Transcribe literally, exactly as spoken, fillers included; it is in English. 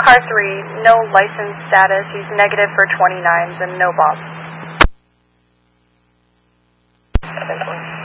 car three, no license status. He's negative for twenty-nines and no bob.